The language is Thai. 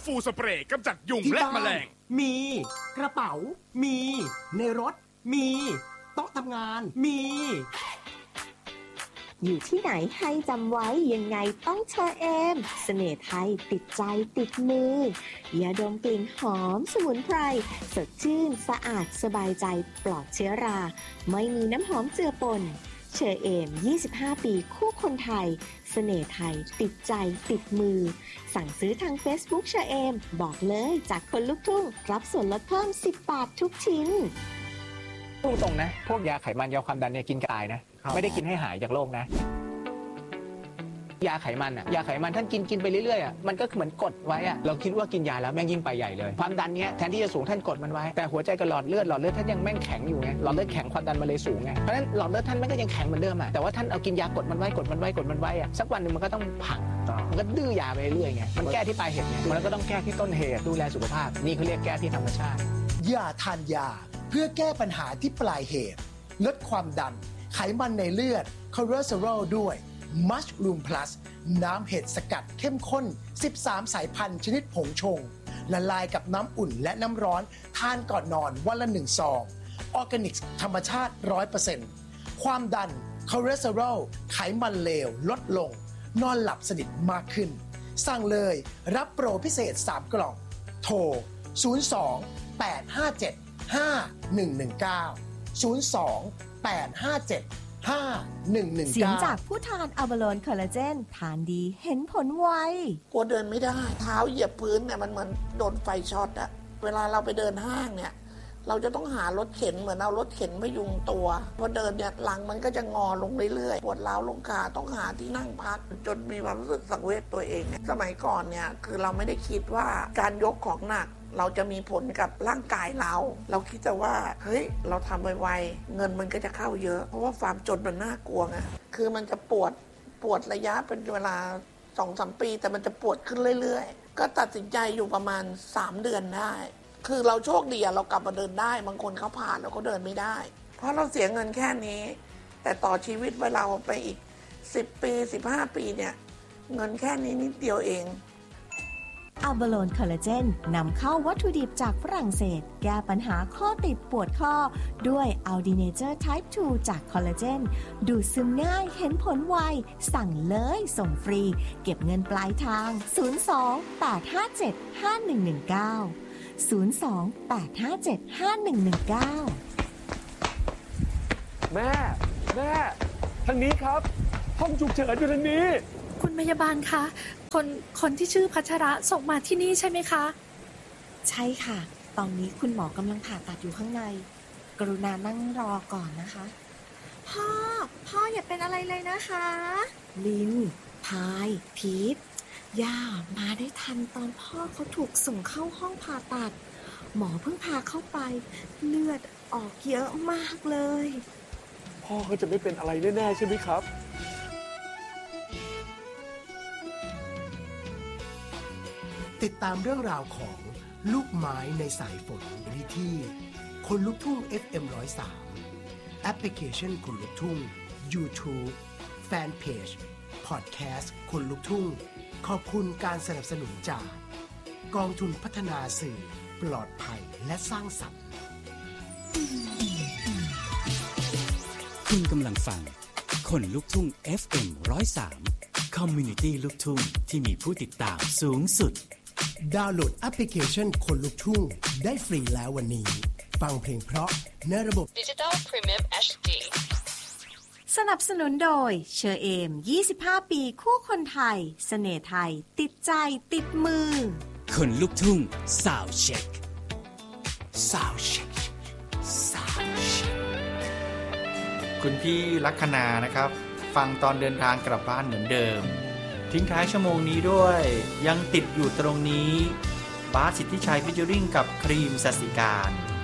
ฟูสเปรย์กำจัดยุงและแมลงมีกระเป๋ามีในรถมีโต๊ะทำงานมีอยู่ที่ไหนให้จำไว้ยังไงต้องเชอเอมเสน่ห์ไทยติดใจติดมือยาดมกลิ่นหอมสมุนไพรสดชื่นสะอาดสบายใจปลอดเชื้อราไม่มีน้ำหอมเจือปนเชอเอม25ปีคู่คนไทยเสน่ห์ไทยติดใจติดมือสั่งซื้อทาง Facebook เชอเอมบอกเลยจากคนลุกทุ่งรับส่วนลดเพิ่ม10 บาททุกชิ้นตรงนะพวกยาไขมันยาความดันเนี่ยกินกายนะไม่ได้กินให้หายจากโรคนะยาไขมันยาไขมันท่านกินไปเรื่อยๆมันก็เหมือนกดไว้เราคิดว่ากินยาแล้วแม่งยิ่งไปใหญ่เลยความดันเนี้ยแทนที่จะสูงท่านกดมันไว้แต่หัวใจกับหลอดเลือดท่านยังแม่งแข็งอยู่ไงหลอดเลือดแข็งความดันมันเลยสูงไงเพราะฉะนั้นหลอดเลือดท่านแม่งก็ยังแข็งเหมือนเดิมแต่ว่าท่านเอากินยากดมันไว้สักวันนึงมันก็ต้องพังมันก็ดื้อยาไปเรื่อยไงมันแก้ที่ปลายเหตุไงมันก็ต้องแก้ที่ต้นเหตุดูแลสุขภาพนี่เขาเรียกแก้ที่ธรรมชาติอย่าทานยาเพื่อแก้ปัญหาที่ปลายเหตุลดความดันไขมันในเลือดคอเลสเตอรอลด้วยมัชรูมพลัสน้ำเห็ดสกัดเข้มข้น13สายพันธุ์ชนิดผงชงละลายกับน้ำอุ่นและน้ำร้อนทานก่อนนอนวันละ1 ซองออร์แกนิกธรรมชาติ 100% ความดันคอเลสเตอรอลไขมันเลวลดลงนอนหลับสนิทมากขึ้นสั่งเลยรับโปรพิเศษ3 กล่องโทร02 857 5119 02-857-5119 เสียงจากผู้ทานอัลบาโลนคอลลาเจนทานดีเห็นผลไวกลัวเดินไม่ได้เท้าเหยียบพื้นเนี่ยมันเหมือนโดนไฟช็อตอะเวลาเราไปเดินห้างเนี่ยเราจะต้องหารถเข็นเหมือนเอารถเข็นพยุงตัวพอเดินเนี่ยหลังมันก็จะงอลงเรื่อยๆปวดร้าวลงขาต้องหาที่นั่งพักจนมีความรู้สึกสังเวชตัวเองสมัยก่อนเนี่ยคือเราไม่ได้คิดว่าการยกของหนักเราจะมีผลกับร่างกายเราคิดแต่ว่าเฮ้ยเราทำไวๆเงินมันก็จะเข้าเยอะเพราะว่าความจนมันน่ากลัวไงคือมันจะปวดระยะเป็นเวลา 2-3 ปีแต่มันจะปวดขึ้นเรื่อยๆก็ตัดสินใจอยู่ประมาณ3 เดือนได้คือเราโชคดีเรากลับมาเดินได้บางคนเขาผ่านแล้วก็เดินไม่ได้เพราะเราเสียเงินแค่นี้แต่ต่อชีวิตเวลาไปอีก10 ปี15 ปีเนี่ยเงินแค่นี้นิดเดียวเองอัลบาโลนคอลลาเจนนำเข้าวัตถุดิบจากฝรั่งเศสแก้ปัญหาข้อติดปวดข้อด้วยอัลดีเนเจอร์ไทป์ 2 จากคอลลาเจนดูดซึมง่ายเห็นผลไวสั่งเลยส่งฟรีเก็บเงินปลายทางแม่ทางนี้ครับห้องฉุกเฉินอยู่ทางนี้คุณพยาบาลคะคนที่ชื่อพัชระส่งมาที่นี่ใช่ไหมคะใช่ค่ะตอนนี้คุณหมอกำลังผ่าตัดอยู่ข้างในกรุณานั่งรอก่อนนะคะพ่ออย่าเป็นอะไรเลยนะคะลินพายพีทย่ามาได้ทันตอนพ่อเขาถูกส่งเข้าห้องผ่าตัดหมอเพิ่งพาเข้าไปเลือดออกเยอะมากเลยพ่อเขาจะไม่เป็นอะไรแน่ๆใช่ไหมครับติดตามเรื่องราวของลูกไม้ในสายฝนได้ที่คนลุกทุ่ง FM 103แอปพลิเคชันคนลุกทุ่ง YouTube แฟนเพจพอดแคสต์คนลุกทุ่งขอบคุณการสนับสนุนจากกองทุนพัฒนาสื่อปลอดภัยและสร้างสรรค์คุณกำลังฟังคนลุกทุ่ง FM 103 Community ลูกทุ่งที่มีผู้ติดตามสูงสุดดาวน์โหลดแอปพลิเคชันคนลุกทุ่งได้ฟรีแล้ววันนี้ฟังเพลงเพราะในระบบ Digital Premium HD สนับสนุนโดยเชอเอม25 ปีคู่คนไทยเสน่ห์ไทยติดใจติดมือคนลุกทุ่งซาวด์เช็คคุณพี่ลัคนานะครับฟังตอนเดินทางกลับบ้านเหมือนเดิมทิ้งท้ายชั่วโมงนี้ด้วยยังติดอยู่ตรงนี้บาสสิทธิชัยฟิชเจอริ่งกับครีมสัสิการ